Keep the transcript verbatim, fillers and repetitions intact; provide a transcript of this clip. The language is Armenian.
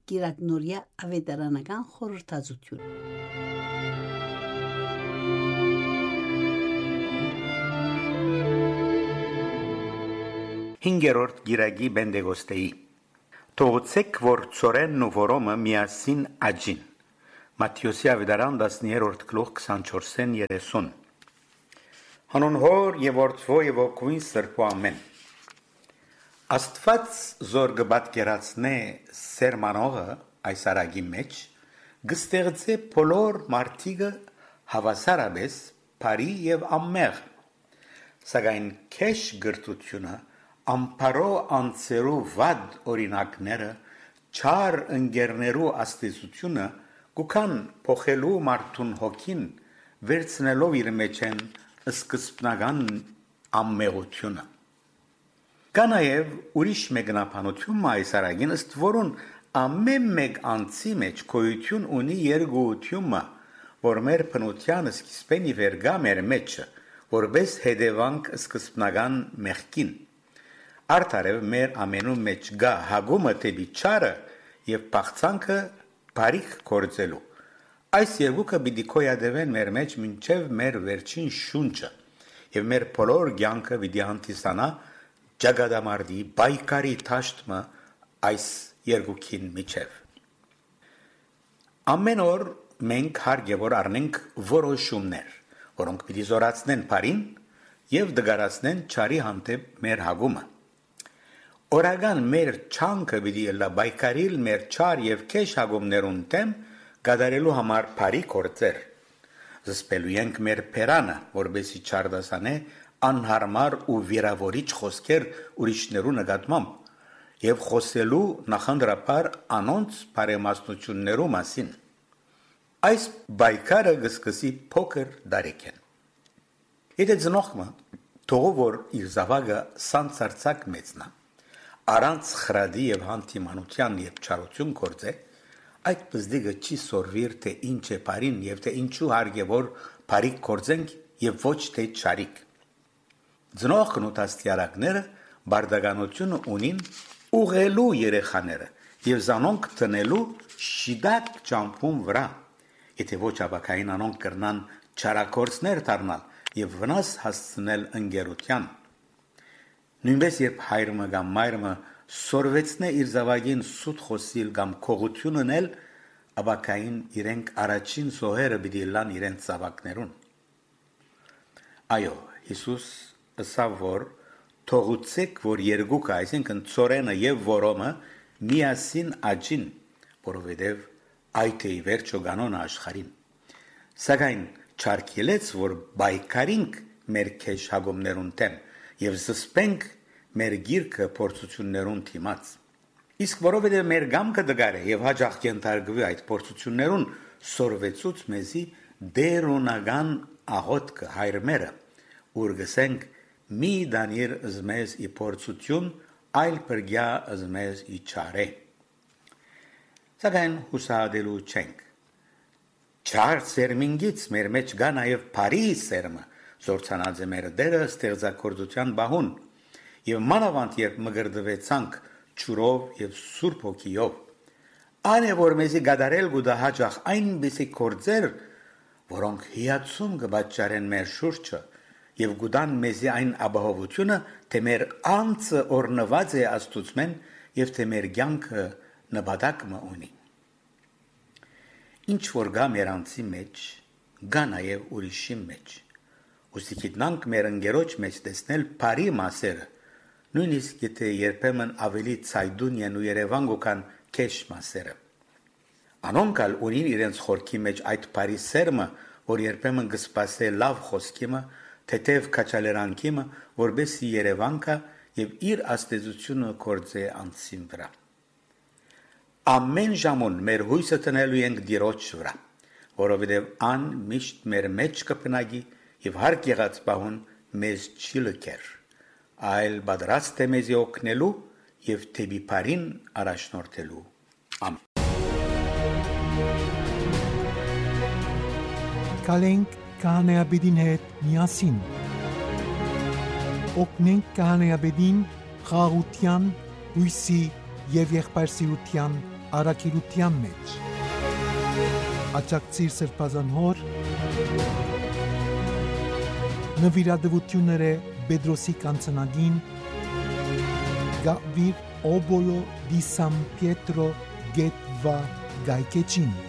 Գիրակնորիա ավետարանական խորհրդածություն։ Հինգերորդ գիրագի Բենդեգոստեի Թողուցեք, որ ծորենն ու որոմը միասին աջին։ Մատթեոսի ավետարան դասներորդ գլուխ քսանչորսեն երեսուն Հանուն հոր և որդվո և ոգուին սրբո ամեն Աստված զոր գբատկերացնե սերմանողը այս արագի մեջ գստեղծե բոլոր մարդիկը հավասարապես բարի և ամմեղ սակայն քեշ գրտությունը ամպարո անձերու վատ օրինակները չար ընկերներու աստեցությունը կուքան փոխելու մարդուն հոգին վերցնելով իր մեջ են սկզբնական ամմեղությունը կա նաև ուրիշ մեկնաբանություն այս արագին ըստ որուն ամեն մեկ անձի մեջ գոյություն ունի երկուությունը որ մեր բնության սկիզբեն ի վերգա մեր մեջը որպես հետևանք սկզբնական մեղքին Արդարև մեր ամենու մեջ գա հագումը դեպի չարը և բաղձանքը բարիք գործելու։ Այս երկուքը պիտի գոյատևեն մեր մեջ մինչև մեր վերջին շունչը և մեր բոլոր կյանքը պիտի հանդիսանա ճակատամարտի պայքարի դաշտը այս երկուքին միջև։ Ամեն օր մենք հարկ է որ առնենք որոշումներ, որոնք պիտի զորացնեն բարին և դգարացնեն չարի հանդեպ մեր հագումը։ Օրական մեր չանքը պիտի ելլա բայկարիլ մեր չար և քեշ հագումներուն դեմ կատարելու համար բարի գործեր։ Զսպելու ենք մեր փերանը, որբեսի չարդասանե անհարմար ու վիրավորիչ խոսքեր ուրիշներու նկատմամբ և խոսելու նախնդրապար անոնց բարեմաստություններու մասին։ Այս բայկարը կսկսի փոքր դարիքեն։ Եթե ծնողքը թողու որ իր զավակը սանձարձակ մեծնա Առանց խրադի և հանդիմանության և չարություն գործե, այդ բզդիգը չի սորվիր, թե ինչ է բարին և թե ինչու հարկ է որ բարիք գործենք և ոչ թե չարիք։ Ծնողքն ու դաստիարակները բարդականությունը ունին ուղղելու երեխաները և զանոնք տնելու շիդակ ճամփուն վրա, եթե ոչ ապակային անոնք կրնան չարագործներ դառնալ և վնաս հասցնել ընկերության։ Նույնպես երբ հայրը կամ մայրը սորվեցնե իր զավակին սուտ խոսիլ կամ քողություն ունել, ապակային իրենք առաջին զոհերը պիտի լան իրենց զավակներուն։ Այո, Հիսուս ըսավ որ թողուցեք որ երկուքը, այսինքն ծորենը և որոմը միասին աջին, որովհետև այդ է ի վերջո կանոնը աշխարհին։ Սակայն չարգելեց որ բայկարինք մեր քեշ հագումներուն դեմ և զսպենք մեր գիրքը փորձություններուն դիմաց։ Իսկ որովհետև մեր գամքը դգար է և հաճախ կենթարկվի այդ փորձություններուն սորվեցուց մեզի դերոնական աղոթքը հայրմերը, ուր գսենք մի դանիր զմեզ ի փորձություն, այլ բրգյա զմեզ ի չարե։ Սակայն հուսահատելու չենք։ Չար սերմինգից մեր մեջ գա նաև բարի սերմը, զորցանած է մեր դերը ստեղծագործության բահուն, և մանավանդ երբ մգրդվեցանք ջուրով և սուրբ հոգիով, այն է որ մեզի գադարել գուտա հաճախ այնպիսի գործեր, որոնք հիացում կպատճառեն մեր շուրջը և գուտան մեզի այն ապահովությունը, թե մեր անձը օրնված է Աստուծմեն և թե մեր կյանքը նպատակ ունի։ Ինչ որ գա մեր անձի մեջ, գա նաև ուրիշի մեջ։ Ուստի գիտնանք մեր ընկերոջ մեջ տեսնել բարի մասերը, նույնիսկ եթե երբեմն ավելի ցայդուն են ու երևան գոքան քեշ մասերը։ Անոնք ալ ունին իրենց խորքի մեջ այդ բարի սերմը, որ երբեմն կսպասե լավ խոսքիմը, թեթև քաջալերանքիմը, որբեսի երևանքա և իր աստեցությունը գործե անձին վրա։ Ամեն ժամուն մեր հույսը տնելու ենք Տիրոջ վրա, որովհետև ան միշտ մեր մեջ կբնակի և հարկ եղած բահուն մեզ չի լքեր, այլ պատրաստ է մեզի օգնելու և դեպի բարին առաջնորդելու։ Ամեն։ Գալենք քահանայապետին հետ միասին։ Օգնենք քահանայապետին խաղաղության, հույսի և եղբայրսիրության առաքելության մեջ։ Աջակցիր Սրբազան հոր նվիրատվությունները Պետրոսի կանցնագին Գավիր Օբոլո դի Սան Պիետրո Գետվա Գայկեչին